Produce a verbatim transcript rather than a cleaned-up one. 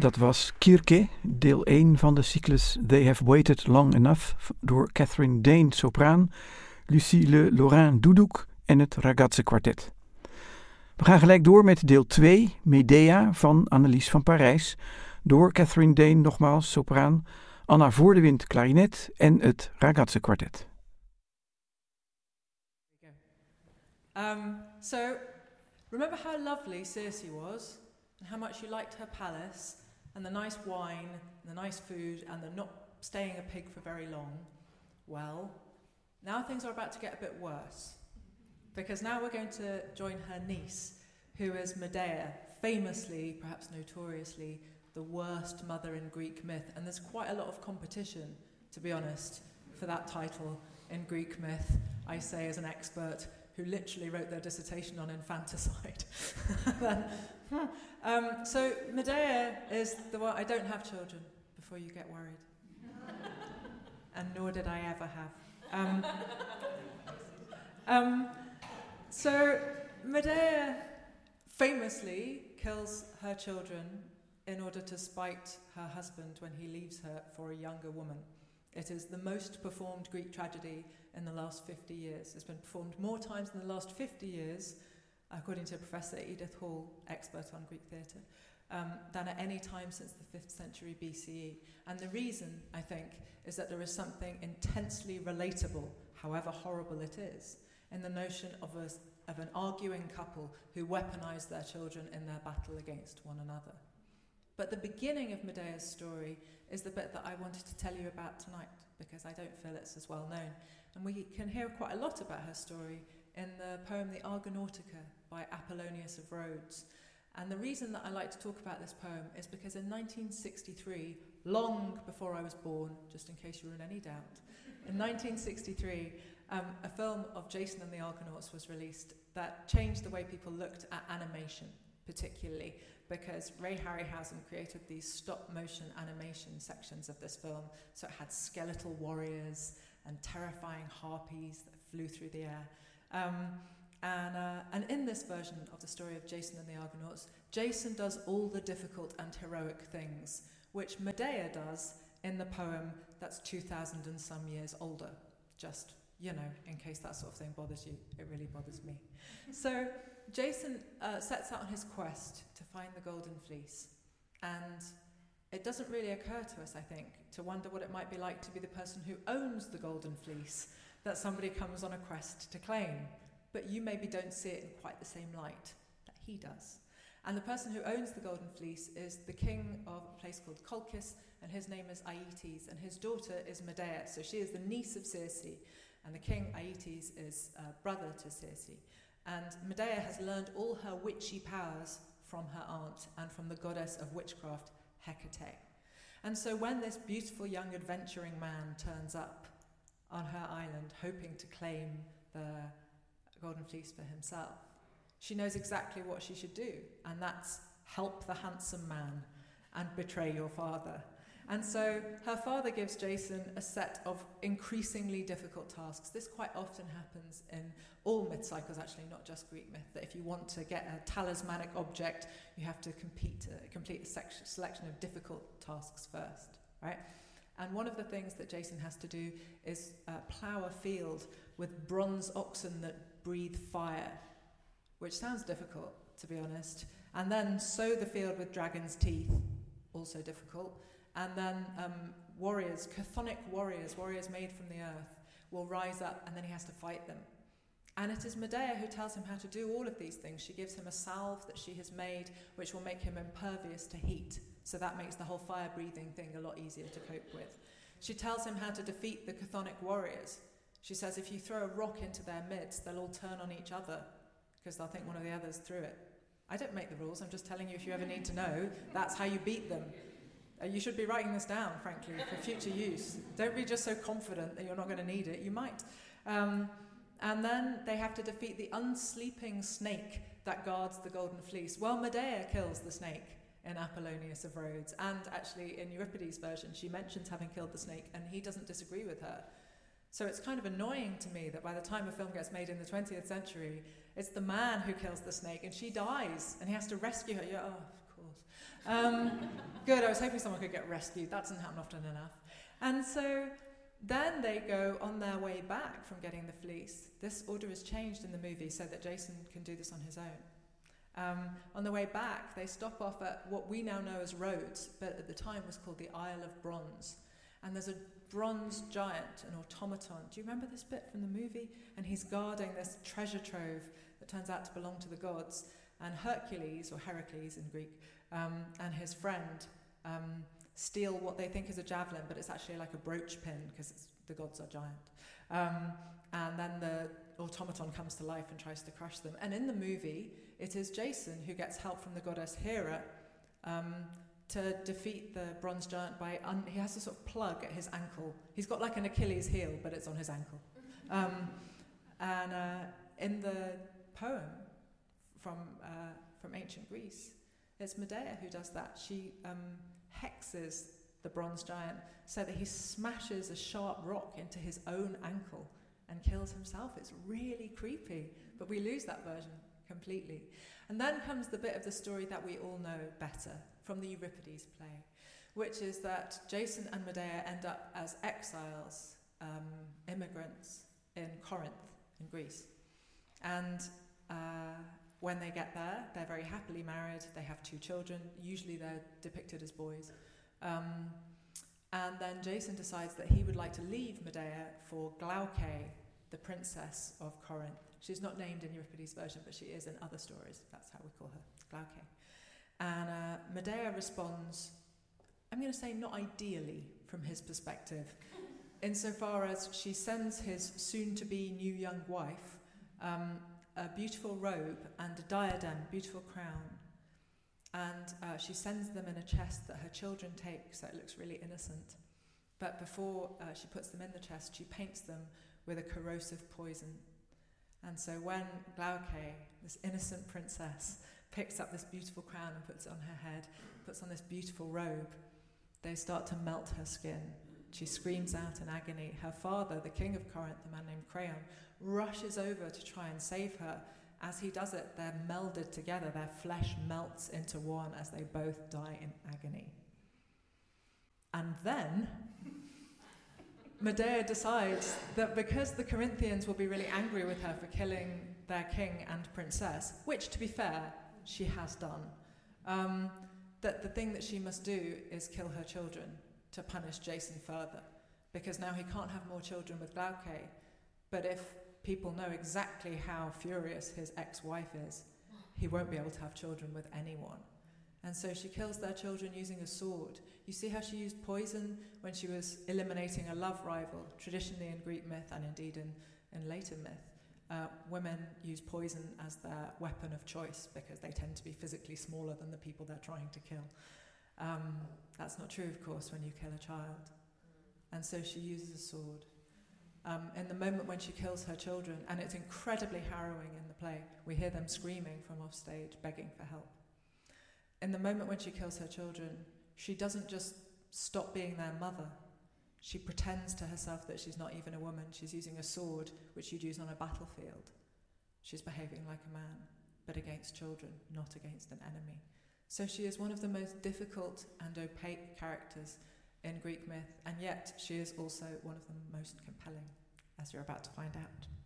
Dat was Kirke, deel één van de cyclus They Have Waited Long Enough door Catherine Dane, sopraan, Lucille Lorrain, doedoek en het Ragazze Quartet. We gaan gelijk door met deel twee, Medea van Annelies van Parijs, door Catherine Dane, nogmaals sopraan, Anna Voordewind, klarinet en het Ragazze Quartet. Um, so, remember how lovely Circe was, and how much you liked her palace, and the nice wine, and the nice food, and the not staying a pig for very long? Well, now things are about to get a bit worse, because now we're going to join her niece, who is Medea, famously, perhaps notoriously, the worst mother in Greek myth, and there's quite a lot of competition, to be honest, for that title in Greek myth, I say as an expert who literally wrote their dissertation on infanticide. then, um, so Medea is the one. I don't have children, before you get worried. And nor did I ever have. Um, um, so Medea famously kills her children in order to spite her husband when he leaves her for a younger woman. It is the most performed Greek tragedy in the last fifty years. It's been performed more times in the last fifty years, according to Professor Edith Hall, expert on Greek theatre, um, than at any time since the fifth century B C E. And the reason, I think, is that there is something intensely relatable, however horrible it is, in the notion of, a, of an arguing couple who weaponize their children in their battle against one another. But the beginning of Medea's story is the bit that I wanted to tell you about tonight, because I don't feel it's as well known. And we can hear quite a lot about her story in the poem The Argonautica by Apollonius of Rhodes. And the reason that I like to talk about this poem is because in nineteen sixty-three, long before I was born, just in case you were in any doubt, in nineteen sixty-three, um, a film of Jason and the Argonauts was released that changed the way people looked at animation, particularly because Ray Harryhausen created these stop-motion animation sections of this film. So it had skeletal warriors and terrifying harpies that flew through the air. Um, and, uh, and in this version of the story of Jason and the Argonauts, Jason does all the difficult and heroic things, which Medea does in the poem that's two thousand and some years older. Just, you know, in case that sort of thing bothers you, it really bothers me. So Jason uh, sets out on his quest to find the Golden Fleece, and it doesn't really occur to us, I think, to wonder what it might be like to be the person who owns the Golden Fleece that somebody comes on a quest to claim, but you maybe don't see it in quite the same light that he does. And the person who owns the Golden Fleece is the king of a place called Colchis, and his name is Aeetes, and his daughter is Medea, so she is the niece of Circe, and the king Aeetes is uh, brother to Circe. And Medea has learned all her witchy powers from her aunt and from the goddess of witchcraft, Hecate. And so when this beautiful young adventuring man turns up on her island hoping to claim the Golden Fleece for himself, she knows exactly what she should do, and that's help the handsome man and betray your father. And so her father gives Jason a set of increasingly difficult tasks. This quite often happens in all myth cycles, actually, not just Greek myth, that if you want to get a talismanic object, you have to compete, uh, complete a sec- selection of difficult tasks first, right? And one of the things that Jason has to do is uh, plough a field with bronze oxen that breathe fire, which sounds difficult, to be honest, and then sow the field with dragon's teeth, also difficult. And then um, warriors, chthonic warriors, warriors made from the earth, will rise up, and then he has to fight them. And it is Medea who tells him how to do all of these things. She gives him a salve that she has made, which will make him impervious to heat. So that makes the whole fire-breathing thing a lot easier to cope with. She tells him how to defeat the chthonic warriors. She says if you throw a rock into their midst, they'll all turn on each other, because they'll think one of the others threw it. I don't make the rules, I'm just telling you if you ever need to know, that's how you beat them. Uh, you should be writing this down, frankly, for future use. Don't be just so confident that you're not going to need it. You might. Um, and then they have to defeat the unsleeping snake that guards the Golden Fleece. Well, Medea kills the snake in Apollonius of Rhodes, and actually in Euripides' version, she mentions having killed the snake, and he doesn't disagree with her. So it's kind of annoying to me that by the time a film gets made in the twentieth century, it's the man who kills the snake, and she dies, and he has to rescue her. Yeah, oh, of course. Um, good, I was hoping someone could get rescued. That doesn't happen often enough. And so then they go on their way back from getting the fleece. This order is changed in the movie so that Jason can do this on his own. Um, on the way back, they stop off at what we now know as Rhodes, but at the time was called the Isle of Bronze. And there's a bronze giant, an automaton. Do you remember this bit from the movie? And he's guarding this treasure trove that turns out to belong to the gods. And Hercules, or Heracles in Greek, um, and his friend um, steal what they think is a javelin, but it's actually like a brooch pin because the gods are giant. Um, and then the automaton comes to life and tries to crush them. And in the movie, it is Jason who gets help from the goddess Hera um, to defeat the bronze giant by, un- he has a sort of plug at his ankle. He's got like an Achilles heel, but it's on his ankle. Um, and uh, in the poem from uh, from ancient Greece, it's Medea who does that. She um, hexes the bronze giant so that he smashes a sharp rock into his own ankle and kills himself. It's really creepy, but we lose that version completely. And then comes the bit of the story that we all know better from the Euripides play, which is that Jason and Medea end up as exiles, um, immigrants in Corinth, in Greece. And uh, when they get there, they're very happily married, they have two children, usually they're depicted as boys. Um, and then Jason decides that he would like to leave Medea for Glauce, the princess of Corinth. She's not named in Euripides' version, but she is in other stories. That's how we call her, Glauce. And uh, Medea responds, I'm going to say not ideally from his perspective, insofar as she sends his soon-to-be new young wife um, a beautiful robe and a diadem, beautiful crown. And uh, she sends them in a chest that her children take, so it looks really innocent. But before uh, she puts them in the chest, she paints them with a corrosive poison. And so when Glauce, this innocent princess, picks up this beautiful crown and puts it on her head, puts on this beautiful robe, they start to melt her skin. She screams out in agony. Her father, the king of Corinth, a man named Creon, rushes over to try and save her. As he does it, they're melded together. Their flesh melts into one as they both die in agony. And then Medea decides that because the Corinthians will be really angry with her for killing their king and princess, which, to be fair, she has done, um, that the thing that she must do is kill her children to punish Jason further, because now he can't have more children with Glauce, but if people know exactly how furious his ex-wife is, he won't be able to have children with anyone. And so she kills their children using a sword. You see how she used poison when she was eliminating a love rival. Traditionally in Greek myth, and indeed in, in later myth, uh, women use poison as their weapon of choice because they tend to be physically smaller than the people they're trying to kill. Um, that's not true, of course, when you kill a child. And so she uses a sword. Um, in the moment when she kills her children, and it's incredibly harrowing in the play, we hear them screaming from off stage, begging for help. In the moment when she kills her children, she doesn't just stop being their mother. She pretends to herself that she's not even a woman. She's using a sword, which you'd use on a battlefield. She's behaving like a man, but against children, not against an enemy. So she is one of the most difficult and opaque characters in Greek myth, and yet she is also one of the most compelling, as you're about to find out.